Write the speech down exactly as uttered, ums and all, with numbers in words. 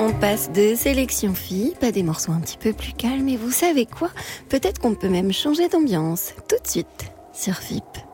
On passe de sélection filles, pas des morceaux un petit peu plus calmes, et vous savez quoi ? Peut-être qu'on peut même changer d'ambiance, tout de suite, sur F I P.